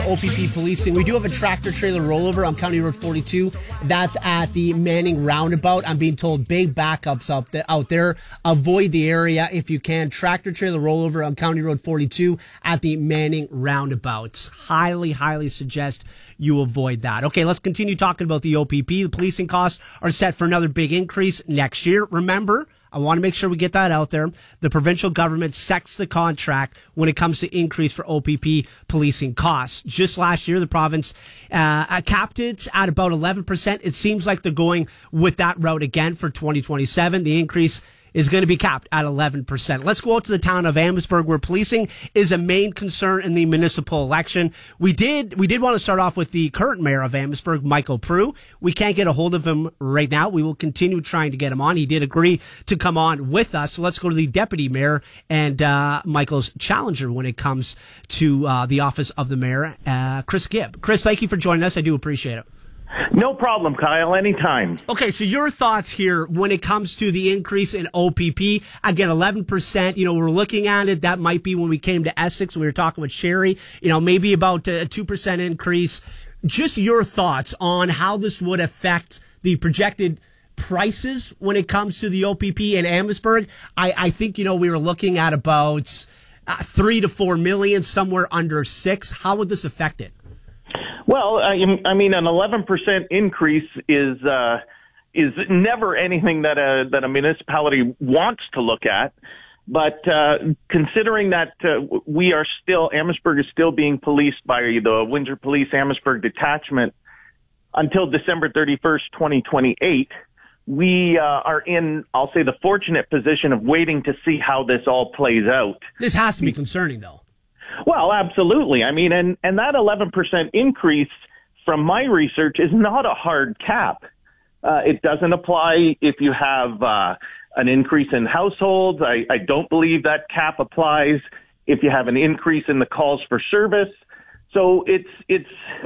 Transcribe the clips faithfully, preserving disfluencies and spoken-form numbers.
O P P policing. We do have a tractor trailer rollover on County Road forty-two. That's at the Manning Roundabout. I'm being told big backups up there, out there. Avoid the area if you can. Tractor trailer rollover on County Road forty-two at the Manning Roundabouts. Highly, highly suggest you avoid that. Okay, let's continue talking about the O P P. The policing costs are set for another big increase next year. Remember, I want to make sure we get that out there. The provincial government sets the contract when it comes to increase for O P P policing costs. Just last year, the province uh, capped it at about eleven percent. It seems like they're going with that route again for twenty twenty-seven. The increase is going to be capped at eleven percent. Let's go out to the town of Amherstburg, where policing is a main concern in the municipal election. We did we did want to start off with the current mayor of Amherstburg, Michael Proulx. We can't get a hold of him right now. We will continue trying to get him on. He did agree to come on with us. So let's go to the deputy mayor and uh, Michael's challenger when it comes to uh, the office of the mayor, uh, Chris Gibb. Chris, thank you for joining us. I do appreciate it. No problem, Kyle. Anytime. Okay, so your thoughts here when it comes to the increase in O P P. Again, eleven percent, you know, we're looking at it. That might be when we came to Essex. We were talking with Sherry, you know, maybe about a two percent increase. Just your thoughts on how this would affect the projected prices when it comes to the O P P in Amherstburg. I, I think, you know, we were looking at about uh, three to four million, somewhere under six. How would this affect it? Well, I, I mean, an eleven percent increase is uh, is never anything that a that a municipality wants to look at. But uh, considering that uh, we are still, Amherstburg is still being policed by the Windsor Police Amherstburg Detachment until December thirty-first, twenty twenty-eight, we uh, are in, I'll say, the fortunate position of waiting to see how this all plays out. This has to be concerning, though. Well, absolutely. I mean, and, and that eleven percent increase from my research is not a hard cap. Uh, it doesn't apply if you have uh, an increase in households. I, I don't believe that cap applies if you have an increase in the calls for service. So it's, it's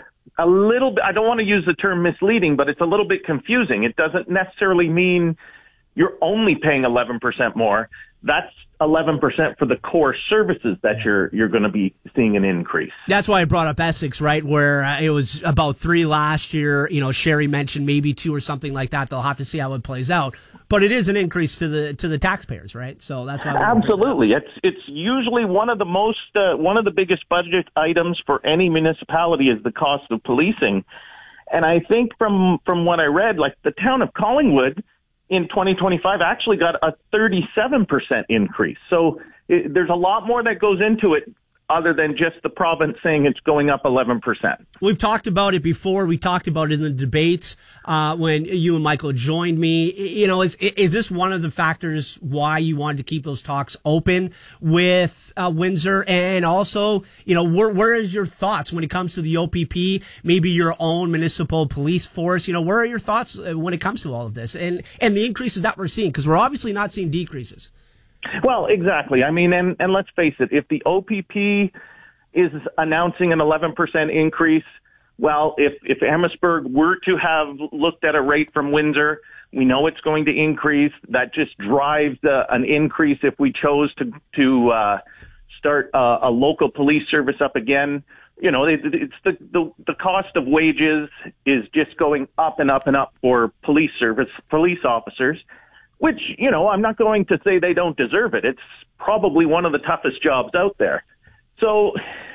a little bit, I don't want to use the term misleading, but it's a little bit confusing. It doesn't necessarily mean you're only paying eleven percent more. That's eleven percent for the core services that you're you're going to be seeing an increase. That's why I brought up Essex, right, where uh, it was about three last year. You know, Sherry mentioned maybe two or something like that. They'll have to see how it plays out. But it is an increase to the to the taxpayers, right? So that's why. Absolutely, it's it's usually one of the most uh, one of the biggest budget items for any municipality is the cost of policing, and I think from from what I read, like the town of Collingwood in twenty twenty-five actually got a thirty-seven percent increase. So it, there's a lot more that goes into it other than just the province saying it's going up eleven percent. We've talked about it before. We talked about it in the debates uh, when you and Michael joined me. You know, is is this one of the factors why you wanted to keep those talks open with uh, Windsor? And also, you know, where, where is your thoughts when it comes to the O P P, maybe your own municipal police force? You know, where are your thoughts when it comes to all of this and, and the increases that we're seeing? Because we're obviously not seeing decreases. Well, exactly. I mean, and, and let's face it, if the O P P is announcing an eleven percent increase, well, if, if Amherstburg were to have looked at a rate from Windsor, we know it's going to increase. That just drives uh, an increase if we chose to, to uh, start uh, a local police service up again. You know, it, it's the, the, the cost of wages is just going up and up and up for police service, police officers. Which, you know, I'm not going to say they don't deserve it. It's probably one of the toughest jobs out there. So,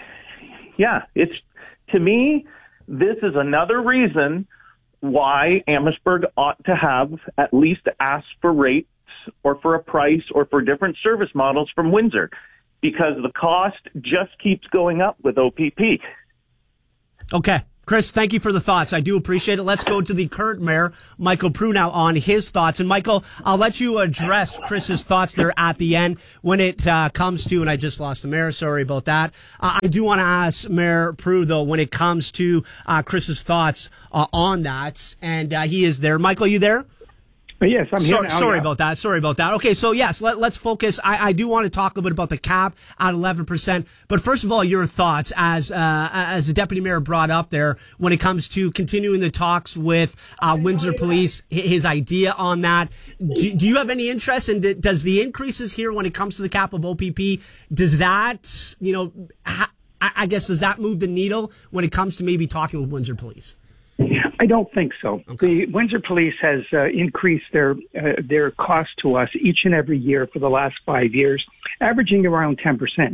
yeah, it's, to me, this is another reason why Amherstburg ought to have at least asked for rates or for a price or for different service models from Windsor, because the cost just keeps going up with O P P. Okay. Chris, thank you for the thoughts. I do appreciate it. Let's go to the current mayor, Michael Proulx, now on his thoughts. And Michael, I'll let you address Chris's thoughts there at the end when it uh, comes to, and I just lost the mayor, sorry about that. Uh, I do want to ask Mayor Proulx, though, when it comes to uh, Chris's thoughts uh, on that. And uh, he is there. Michael, you there? Yes, I'm sorry, here now. Sorry yeah. about that. Sorry about that. Okay, so yes, let, let's focus. I, I do want to talk a little bit about the cap at eleven percent. But first of all, your thoughts as uh, as the deputy mayor brought up there when it comes to continuing the talks with uh, Windsor Police, his idea on that. Do, do you have any interest in, does the increases here when it comes to the cap of O P P, does that, you know, ha- I, I guess, does that move the needle when it comes to maybe talking with Windsor Police? I don't think so. Okay. The Windsor Police has uh, increased their uh, their cost to us each and every year for the last five years, averaging around ten percent.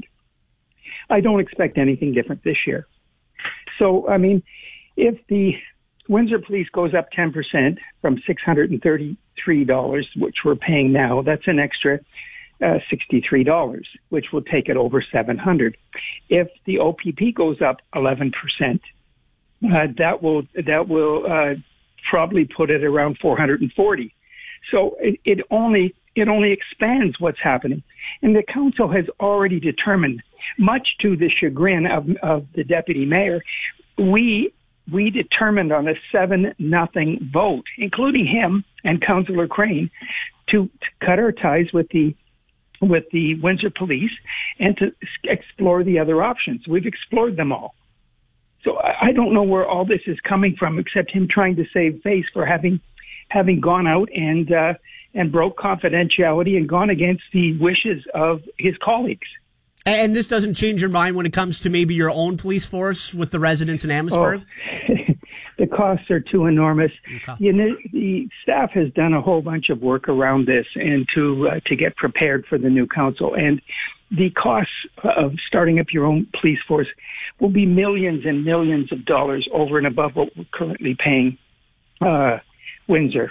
I don't expect anything different this year. So, I mean, if the Windsor Police goes up ten percent from six hundred thirty-three dollars, which we're paying now, that's an extra uh, sixty-three dollars, which will take it over seven hundred dollars. If the O P P goes up eleven percent, Uh, that will that will uh, probably put it around four hundred forty. So it, it only it only expands what's happening, and the council has already determined, much to the chagrin of, of the deputy mayor, we we determined on a seven nothing vote, including him and Councillor Crane, to, to cut our ties with the with the Windsor Police and to explore the other options. We've explored them all. So I don't know where all this is coming from, except him trying to save face for having having gone out and uh, and broke confidentiality and gone against the wishes of his colleagues. And this doesn't change your mind when it comes to maybe your own police force with the residents in Amherstburg? Oh, the costs are too enormous. Okay. You know, the staff has done a whole bunch of work around this and to uh, to get prepared for the new council. And the costs of starting up your own police force will be millions and millions of dollars over and above what we're currently paying uh, Windsor.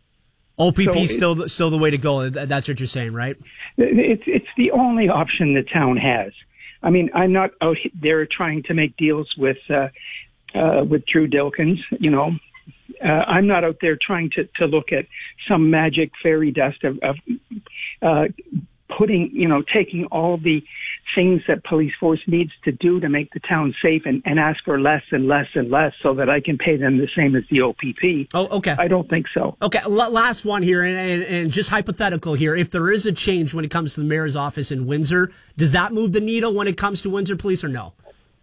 O P P so still still the way to go. That's what you're saying, right? It's it's the only option the town has. I mean, I'm not out there trying to make deals with uh, uh, with Drew Dilkins. You know, uh, I'm not out there trying to, to look at some magic fairy dust of, of uh, putting, you know, taking all the things that police force needs to do to make the town safe and, and ask for less and less and less so that I can pay them the same as the O P P. Oh, okay. I don't think so. Okay, L- last one here, and, and, and just hypothetical here. If there is a change when it comes to the mayor's office in Windsor, does that move the needle when it comes to Windsor Police or no?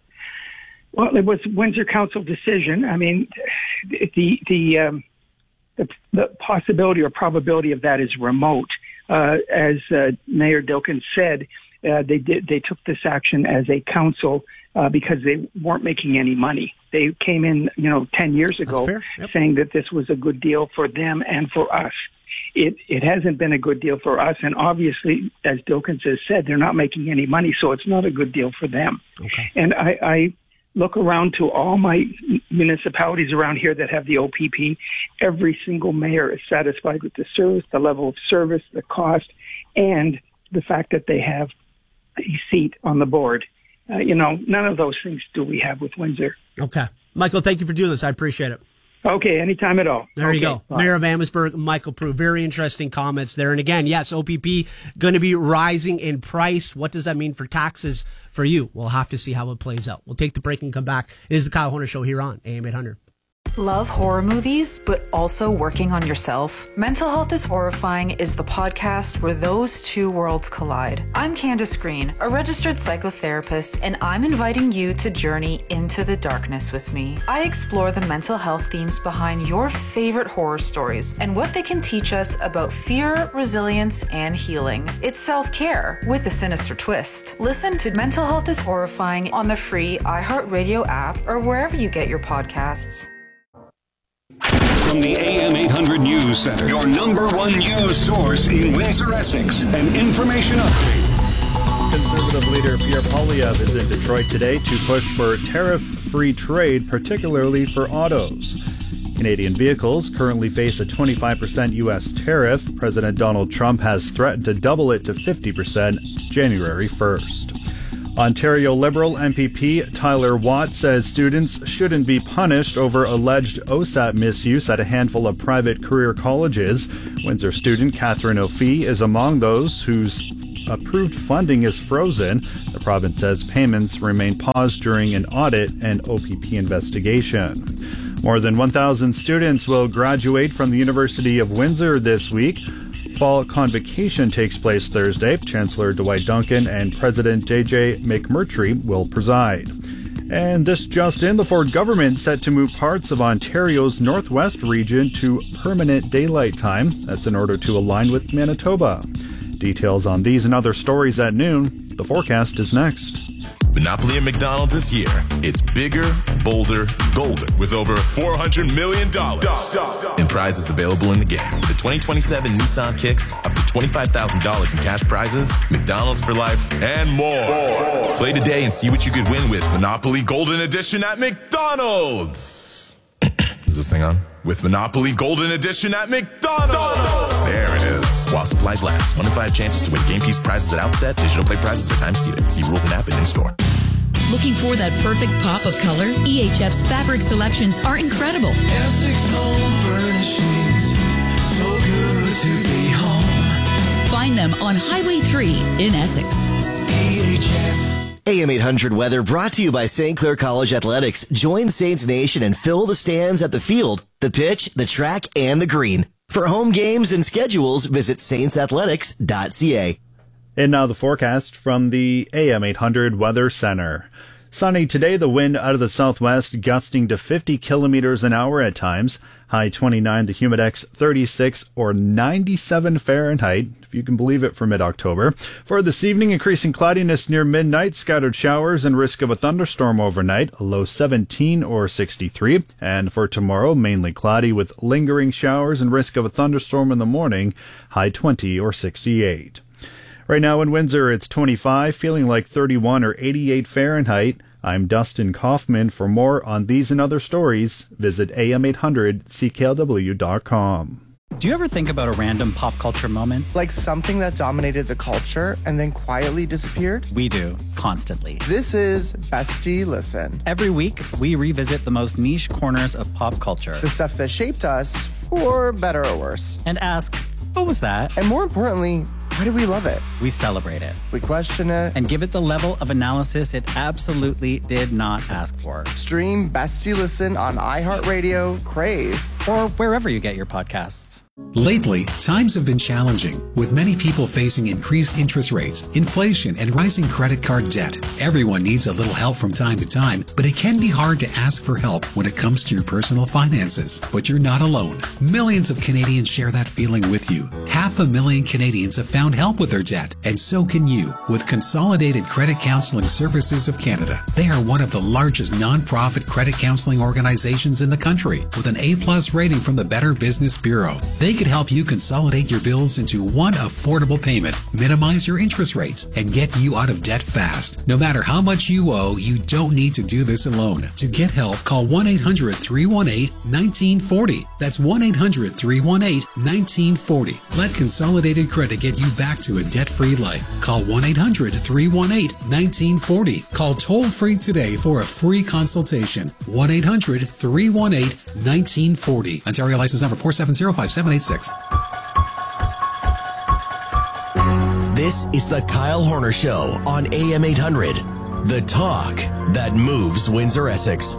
Well, it was Windsor Council decision. I mean, the the um, the, the possibility or probability of that is remote. Uh, as uh, Mayor Dilkins said, uh, they did they took this action as a council uh, because they weren't making any money. They came in, you know, ten years ago yep. saying that this was a good deal for them and for us. It it hasn't been a good deal for us, and obviously, as Dilkins has said, they're not making any money, so it's not a good deal for them. Okay. And I, I look around to all my municipalities around here that have the O P P. Every single mayor is satisfied with the service, the level of service, the cost, and the fact that they have a seat on the board. Uh, you know, none of those things do we have with Windsor. Okay. Michael, thank you for doing this. I appreciate it. Okay, anytime at all. There okay, you go. Bye. Mayor of Amherstburg, Michael Proulx. Very interesting comments there. And again, yes, O P P going to be rising in price. What does that mean for taxes for you? We'll have to see how it plays out. We'll take the break and come back. It is the Kyle Horner Show here on A M eight hundred. Love horror movies, but also working on yourself? Mental Health is Horrifying is the podcast where those two worlds collide. I'm Candace Green, a registered psychotherapist, and I'm inviting you to journey into the darkness with me. I explore the mental health themes behind your favorite horror stories and what they can teach us about fear, resilience, and healing. It's self-care with a sinister twist. Listen to Mental Health is Horrifying on the free iHeartRadio app or wherever you get your podcasts. From the A M eight hundred News Center, your number one news source in Windsor, Essex, an information update. Conservative leader Pierre Poilievre is in Detroit today to push for tariff-free trade, particularly for autos. Canadian vehicles currently face a twenty-five percent U S tariff. President Donald Trump has threatened to double it to fifty percent January first. Ontario Liberal M P P Tyler Watt says students shouldn't be punished over alleged O S A P misuse at a handful of private career colleges. Windsor student Catherine O'Fee is among those whose approved funding is frozen. The province says payments remain paused during an audit and O P P investigation. More than one thousand students will graduate from the University of Windsor this week. Fall convocation takes place Thursday. Chancellor Dwight Duncan and President J J McMurtry will preside. And this just in, the Ford government set to move parts of Ontario's northwest region to permanent daylight time. That's in order to align with Manitoba. Details on these and other stories at noon. The forecast is next. Monopoly at McDonald's is here. It's bigger, bolder, golden, with over four hundred million dollars in prizes available in the game. With the twenty twenty-seven Nissan Kicks, up to twenty-five thousand dollars in cash prizes, McDonald's for life, and more. more. Play today and see what you could win with Monopoly Golden Edition at McDonald's. Is this thing on? With Monopoly Golden Edition at McDonald's. There it is. While supplies last. One in five chances to win game piece prizes at outset. Digital play prizes are time seated. See rules and app and in-store. Looking for that perfect pop of color? E H F's fabric selections are incredible. Essex Home Furnishings. So good to be home. Find them on Highway three in Essex. E H F. A M eight hundred weather brought to you by Saint Clair College Athletics. Join Saints Nation and fill the stands at the field, the pitch, the track, and the green. For home games and schedules, visit saints athletics dot c a. And now the forecast from the A M eight hundred Weather Center. Sunny today, the wind out of the southwest gusting to fifty kilometers an hour at times. High twenty-nine, the humidex thirty-six or ninety-seven Fahrenheit, if you can believe it, for mid-October. For this evening, increasing cloudiness near midnight, scattered showers and risk of a thunderstorm overnight, a low seventeen or sixty-three. And for tomorrow, mainly cloudy with lingering showers and risk of a thunderstorm in the morning, high twenty or sixty-eight. Right now in Windsor, it's twenty-five, feeling like thirty-one or eighty-eight Fahrenheit. I'm Dustin Kaufman. For more on these and other stories, visit A M eight hundred C K L W dot com. Do you ever think about a random pop culture moment? Like something that dominated the culture and then quietly disappeared? We do, constantly. This is Bestie Listen. Every week, we revisit the most niche corners of pop culture. The stuff that shaped us, for better or worse. And ask, what was that? And more importantly, why do we love it? We celebrate it. We question it. And give it the level of analysis it absolutely did not ask for. Stream Bestie Listen on iHeartRadio, Crave, or wherever you get your podcasts. Lately, times have been challenging, with many people facing increased interest rates, inflation, and rising credit card debt. Everyone needs a little help from time to time, but it can be hard to ask for help when it comes to your personal finances. But you're not alone. Millions of Canadians share that feeling with you. Half a million Canadians have found help with their debt, and so can you with Consolidated Credit Counseling Services of Canada. They are one of the largest non-profit credit counseling organizations in the country, with an A-plus rating from the Better Business Bureau. They could help you consolidate your bills into one affordable payment, minimize your interest rates, and get you out of debt fast. No matter how much you owe, you don't need to do this alone. To get help, call one eight hundred three one eight one nine four zero. That's one eight hundred three one eight one nine four zero. Let Consolidated Credit get you back to a debt-free life. Call one eight hundred three one eight one nine four zero. Call toll-free today for a free consultation. one eight hundred three one eight one nine four zero. Ontario license number four seven zero five seven eight six. This is the Kyle Horner Show on A M eight hundred. The talk that moves Windsor-Essex.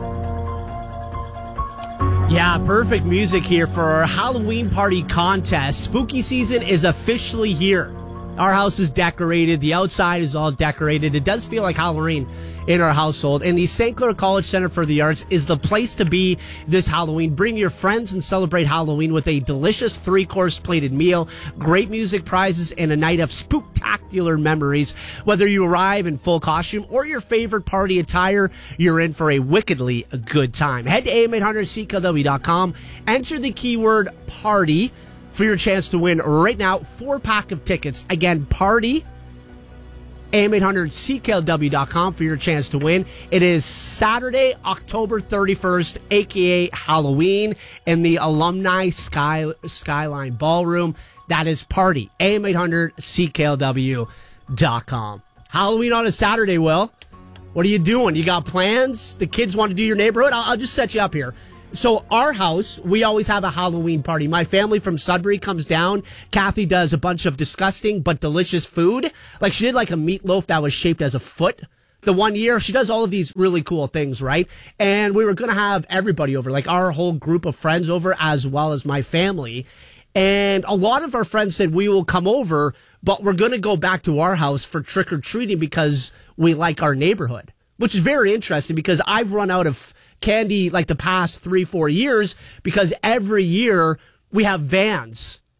Yeah, perfect music here for our Halloween party contest. Spooky season is officially here. Our house is decorated. The outside is all decorated. It does feel like Halloween in our household. And the Saint Clair College Center for the Arts is the place to be this Halloween. Bring your friends and celebrate Halloween with a delicious three-course plated meal, great music prizes, and a night of spooktacular memories. Whether you arrive in full costume or your favorite party attire, you're in for a wickedly good time. Head to A M eight hundred C K L W dot com. Enter the keyword party for your chance to win right now. Four pack of tickets. Again, party. A M eight hundred C K L W dot com for your chance to win. It is Saturday, October thirty-first, a k a. Halloween, in the Alumni Sky Skyline Ballroom. That is party. A M eight hundred C K L W dot com. Halloween on a Saturday, Will. What are you doing? You got plans? The kids want to do your neighborhood? I'll, I'll just set you up here. So our house, we always have a Halloween party. My family from Sudbury comes down. Kathy does a bunch of disgusting but delicious food. Like she did like a meatloaf that was shaped as a foot the one year. She does all of these really cool things, right? And we were going to have everybody over, like our whole group of friends over, as well as my family. And a lot of our friends said we will come over, but we're going to go back to our house for trick-or-treating because we like our neighborhood, which is very interesting because I've run out of candy like the past three, four years because every year we have vans.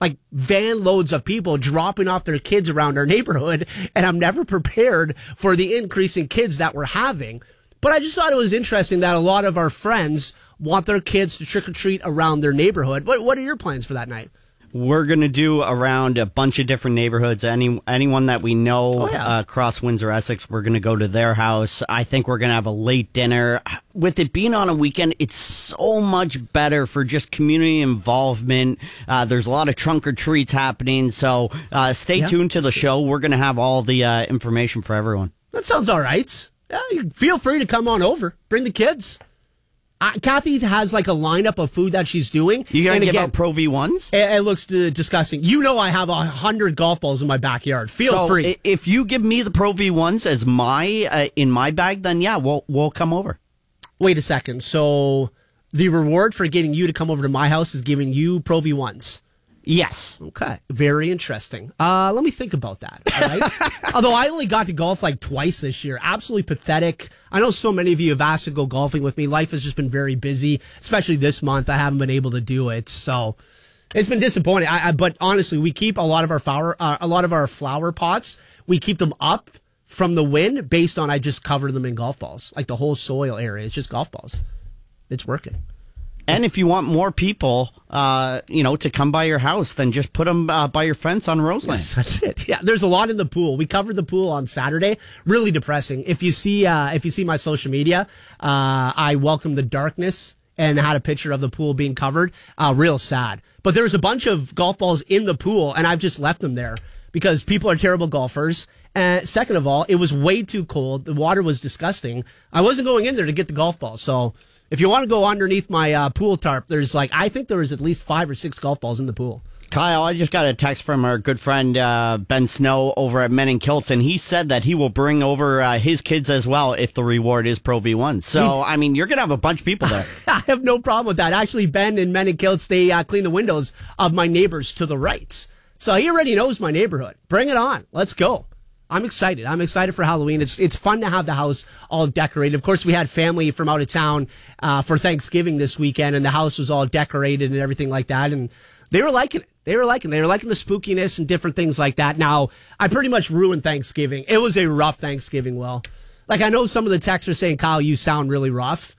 like van loads of people dropping off their kids around our neighborhood, and I'm never prepared for the increase in kids that we're having. But I just thought it was interesting that a lot of our friends want their kids to trick-or-treat around their neighborhood. What, what are your plans for that night? We're going to do around a bunch of different neighborhoods. Any Anyone that we know oh, yeah. uh, across Windsor, Essex, we're going to go to their house. I think we're going to have a late dinner. With it being on a weekend, it's so much better for just community involvement. Uh, there's a lot of trunk or treats happening. So uh, stay yeah, tuned to the show. We're going to have all the uh, information for everyone. That sounds all right. Yeah, you feel free to come on over. Bring the kids. Uh, Kathy has like a lineup of food that she's doing. You going to give again, out Pro V ones? It, it looks uh, disgusting. You know I have a hundred golf balls in my backyard. Feel so free. If you give me the Pro V ones as my uh, in my bag, then yeah, we'll we'll come over. Wait a second. So the reward for getting you to come over to my house is giving you Pro V ones. Yes. Okay. Very interesting. Uh, let me think about that. All right. Although I only got to golf like twice this year. Absolutely pathetic. I know so many of you have asked to go golfing with me. Life has just been very busy, especially this month. I haven't been able to do it. So it's been disappointing. I, I, but honestly, we keep a lot of our flower, uh, a lot of our flower pots. We keep them up from the wind based on I just cover them in golf balls. Like the whole soil area. It's just golf balls. It's working. And if you want more people, uh, you know, to come by your house, then just put them uh, by your fence on Roseland. Yes, that's it. Yeah, there's a lot in the pool. We covered the pool on Saturday. Really depressing. If you see, uh, if you see my social media, uh, I welcome the darkness and had a picture of the pool being covered. Uh, real sad. But there's a bunch of golf balls in the pool, and I've just left them there because people are terrible golfers. And second of all, it was way too cold. The water was disgusting. I wasn't going in there to get the golf ball, so. If you want to go underneath my uh, pool tarp, there's like, I think there was at least five or six golf balls in the pool. Kyle, I just got a text from our good friend uh, Ben Snow over at Men in Kilts, and he said that he will bring over uh, his kids as well if the reward is Pro V one. So, I mean, you're going to have a bunch of people there. I have no problem with that. Actually, Ben and Men in Kilts, they uh, clean the windows of my neighbors to the right. So he already knows my neighborhood. Bring it on. Let's go. I'm excited. I'm excited for Halloween. It's it's fun to have the house all decorated. Of course, we had family from out of town uh, for Thanksgiving this weekend, and the house was all decorated and everything like that. And they were liking it. They were liking it. They were liking the spookiness and different things like that. Now, I pretty much ruined Thanksgiving. It was a rough Thanksgiving, Will. Like, I know some of the texts are saying, Kyle, you sound really rough.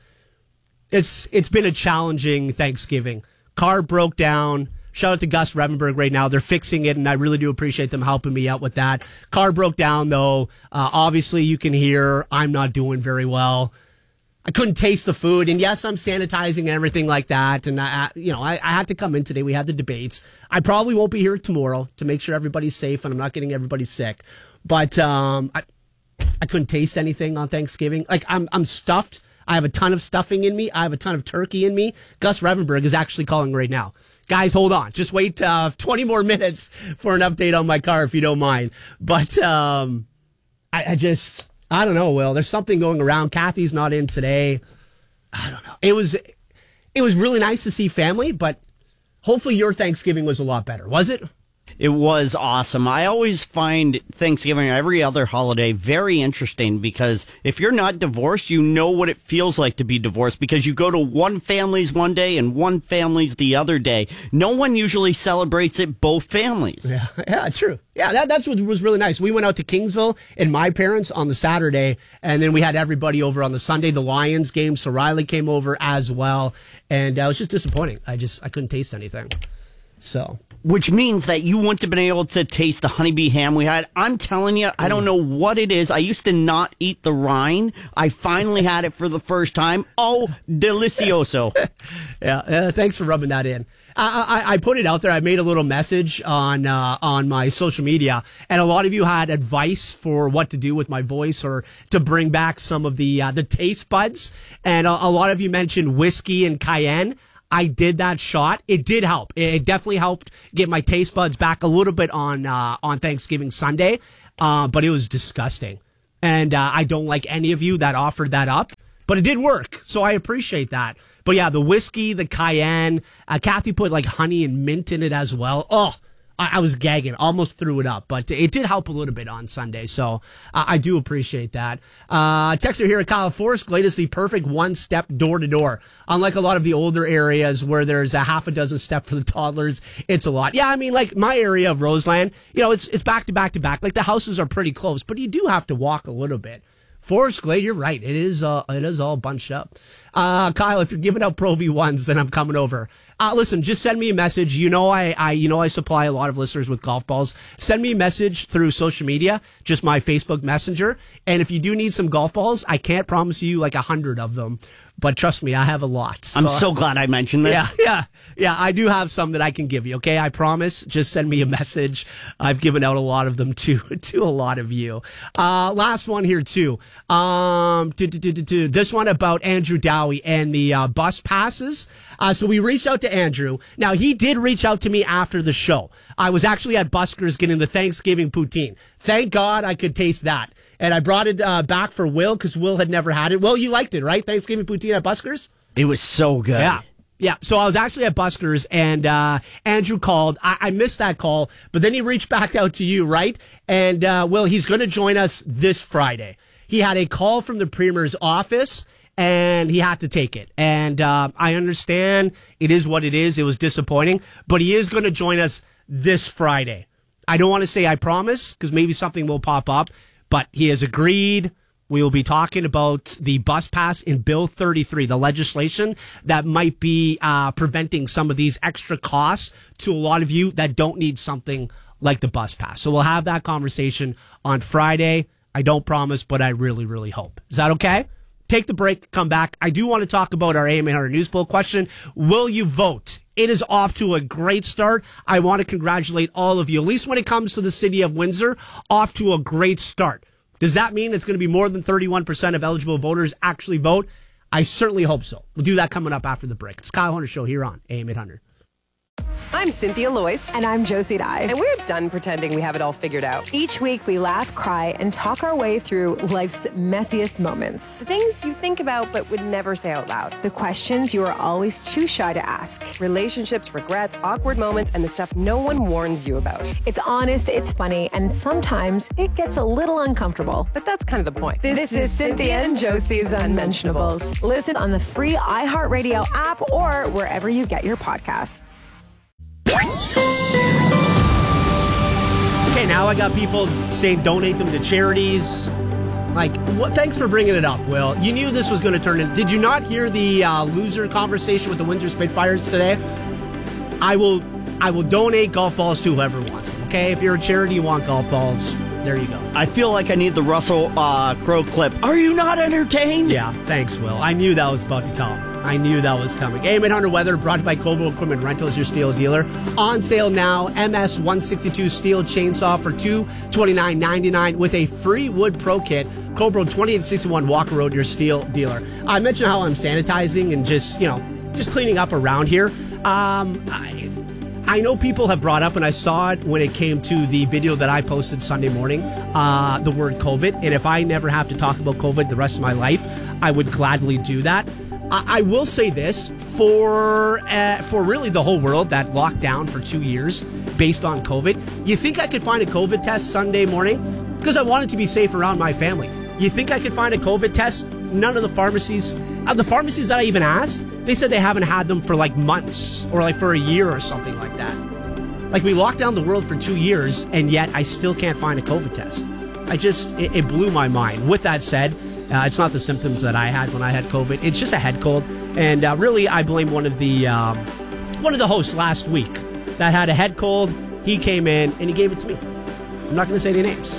It's It's been a challenging Thanksgiving. Car broke down. Shout out to Gus Revenberg right now. They're fixing it, and I really do appreciate them helping me out with that. Car broke down, though. Uh, obviously, you can hear I'm not doing very well. I couldn't taste the food, and yes, I'm sanitizing and everything like that. And I, you know, I, I had to come in today. We had the debates. I probably won't be here tomorrow to make sure everybody's safe and I'm not getting everybody sick. But um, I, I couldn't taste anything on Thanksgiving. Like I'm, I'm stuffed. I have a ton of stuffing in me. I have a ton of turkey in me. Gus Revenberg is actually calling right now. Guys, hold on. Just wait uh, twenty more minutes for an update on my car, if you don't mind. But um, I, I just, I don't know, Will. There's something going around. Kathy's not in today. I don't know. It was, it was really nice to see family, but hopefully your Thanksgiving was a lot better. Was it? It was awesome. I always find Thanksgiving or every other holiday very interesting because if you're not divorced, you know what it feels like to be divorced because you go to one family's one day and one family's the other day. No one usually celebrates it both families. Yeah, yeah, true. Yeah, that, that's what was really nice. We went out to Kingsville and my parents on the Saturday, and then we had everybody over on the Sunday, the Lions game, so Riley came over as well, and uh, it was just disappointing. I just, I couldn't taste anything. So... Which means that you wouldn't have been able to taste the honeybee ham we had. I'm telling you, I don't know what it is. I used to not eat the rind. I finally had it for the first time. Oh, delicioso. yeah, uh, thanks for rubbing that in. I, I, I put it out there. I made a little message on uh, on my social media, and a lot of you had advice for what to do with my voice or to bring back some of the uh, the taste buds. And a, a lot of you mentioned whiskey and cayenne. I did that shot. It did help. It definitely helped get my taste buds back a little bit on uh, on Thanksgiving Sunday, uh, but it was disgusting. And uh, I don't like any of you that offered that up, but it did work, so I appreciate that. But yeah, the whiskey, the cayenne, uh, Kathy put like honey and mint in it as well. Oh, I, I was gagging, almost threw it up, but it did help a little bit on Sunday, so uh, I do appreciate that. Uh, texter here at Kyle, Forest Glade is the perfect one-step door-to-door. Unlike a lot of the older areas where there's a half a dozen step for the toddlers, it's a lot. Yeah, I mean, like my area of Roseland, you know, it's it's back to back to back. Like the houses are pretty close, but you do have to walk a little bit. Forest Glade, you're right. It is uh, it is all bunched up. Uh, Kyle, if you're giving out Pro V ones, then I'm coming over. Uh, listen, just send me a message. You know, I, I, you know, I supply a lot of listeners with golf balls. Send me a message through social media, just my Facebook Messenger. And if you do need some golf balls, I can't promise you like a hundred of them, but trust me, I have a lot. So, I'm so glad I mentioned this. Yeah, yeah, yeah. I do have some that I can give you. Okay, I promise. Just send me a message. I've given out a lot of them to to a lot of you. Uh, last one here too. Um, do, do, do, do, do. This one about Andrew Dowie and the uh, bus passes. Uh, so we reached out to Andrew. Now, he did reach out to me after the show. I was actually at Buskers getting the Thanksgiving poutine. Thank God I could taste that. And I brought it uh, back for Will because Will had never had it. Well, you liked it, right? Thanksgiving poutine at Buskers? It was so good. Yeah. Yeah, so I was actually at Buskers, and uh, Andrew called. I-, I missed that call, but then he reached back out to you, right? And, uh, Will, he's going to join us this Friday. He had a call from the Premier's office, and he had to take it. And uh, I understand it is what it is. It was disappointing, but he is going to join us this Friday. I don't want to say I promise, because maybe something will pop up, but he has agreed. We will be talking about the bus pass in Bill thirty-three, the legislation that might be uh, preventing some of these extra costs to a lot of you that don't need something like the bus pass. So we'll have that conversation on Friday. I don't promise, but I really, really hope. Is that okay? Take the break, come back. I do want to talk about our A M eight hundred News Poll question. Will you vote? It is off to a great start. I want to congratulate all of you, at least when it comes to the city of Windsor, off to a great start. Does that mean it's going to be more than thirty-one percent of eligible voters actually vote? I certainly hope so. We'll do that coming up after the break. It's Kyle Horner Show here on A M eight hundred. I'm Cynthia Loyce. And I'm Josie Dye. And we're done pretending we have it all figured out. Each week we laugh, cry, and talk our way through life's messiest moments. The things you think about but would never say out loud. The questions you are always too shy to ask. Relationships, regrets, awkward moments, and the stuff no one warns you about. It's honest, it's funny, and sometimes it gets a little uncomfortable. But that's kind of the point. This, this is, is Cynthia and Josie's Unmentionables. Listen on the free iHeartRadio app or wherever you get your podcasts. Okay, now I got people saying donate them to charities. Like, what? Thanks for bringing it up, Will. You knew this was going to turn in. Did you not hear the uh, loser conversation with the Windsor Spitfires today? I will, I will donate golf balls to whoever wants them. Okay, if you're a charity, you want golf balls. There you go. I feel like I need the Russell uh, Crowe clip. Are you not entertained? Yeah, thanks, Will. I knew that was about to come. I knew that was coming. A M eight hundred Weather brought to you by Cobra Equipment Rentals, your steel dealer. On sale now, M S one sixty-two steel chainsaw for two hundred twenty-nine ninety-nine with a free wood pro kit. Cobra twenty-eight sixty-one Walker Road, your steel dealer. I mentioned how I'm sanitizing and just, you know, just cleaning up around here. Um, I, I know people have brought up, and I saw it when it came to the video that I posted Sunday morning, uh, the word COVID. And if I never have to talk about COVID the rest of my life, I would gladly do that. I will say this, for uh, for really the whole world that locked down for two years based on COVID, you think I could find a COVID test Sunday morning? Because I wanted to be safe around my family. You think I could find a COVID test? None of the pharmacies, uh, the pharmacies that I even asked, they said they haven't had them for like months or like for a year or something like that. Like we locked down the world for two years and yet I still can't find a COVID test. I just, it, it blew my mind. With that said, Uh, it's not the symptoms that I had when I had COVID. It's just a head cold. And uh, really, I blame one of the um, one of the hosts last week that had a head cold. He came in and he gave it to me. I'm not going to say any names.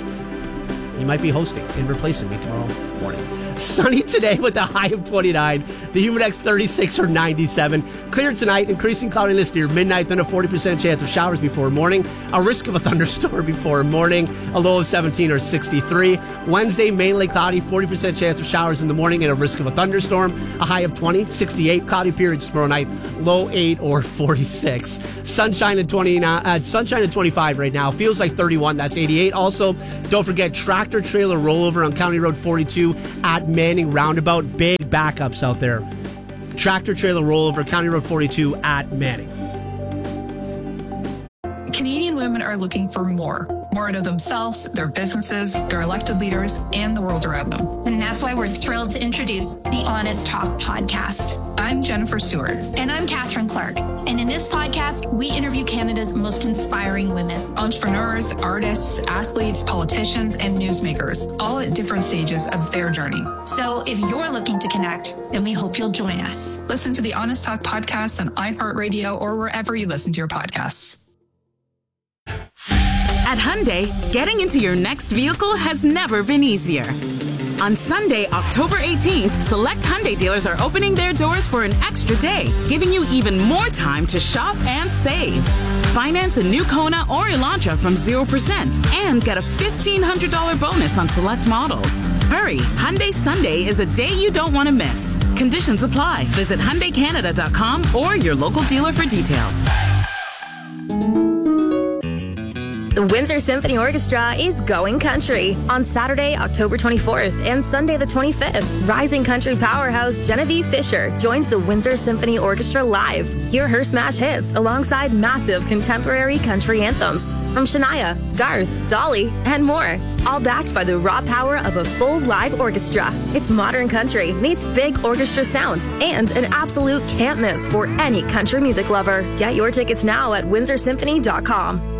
He might be hosting and replacing me tomorrow morning. Sunny today with a high of twenty-nine. The humid index thirty-six or ninety-seven. Clear tonight, increasing cloudiness near midnight, then a forty percent chance of showers before morning. A risk of a thunderstorm before morning. A low of seventeen or sixty-three. Wednesday, mainly cloudy, forty percent chance of showers in the morning and a risk of a thunderstorm. A high of twenty, sixty-eight. Cloudy periods tomorrow night. Low eight or forty-six. Sunshine at twenty-nine. Uh, sunshine at twenty-five right now. Feels like thirty-one. That's eighty-eight. Also, don't forget tractor trailer rollover on County Road forty-two at Manning Roundabout. Big backups out there. Tractor trailer rollover, County Road forty-two at Manning. Canadian women are looking for more. More out of themselves, their businesses, their elected leaders, and the world around them. And that's why we're thrilled to introduce the Honest Talk podcast. I'm Jennifer Stewart. And I'm Catherine Clark. And in this podcast, we interview Canada's most inspiring women. Entrepreneurs, artists, athletes, politicians, and newsmakers, all at different stages of their journey. So if you're looking to connect, then we hope you'll join us. Listen to the Honest Talk podcast on iHeartRadio or wherever you listen to your podcasts. At Hyundai, getting into your next vehicle has never been easier. On Sunday, October eighteenth, select Hyundai dealers are opening their doors for an extra day, giving you even more time to shop and save. Finance a new Kona or Elantra from zero percent and get a fifteen hundred dollars bonus on select models. Hurry, Hyundai Sunday is a day you don't want to miss. Conditions apply. Visit Hyundai Canada dot com or your local dealer for details. The Windsor Symphony Orchestra is going country on Saturday, October twenty-fourth and Sunday the twenty-fifth. Rising country powerhouse Genevieve Fisher joins the Windsor Symphony Orchestra live. Hear her smash hits alongside massive contemporary country anthems from Shania, Garth, Dolly, and more. All backed by the raw power of a full live orchestra. It's modern country meets big orchestra sound and an absolute can't miss for any country music lover. Get your tickets now at windsor symphony dot com.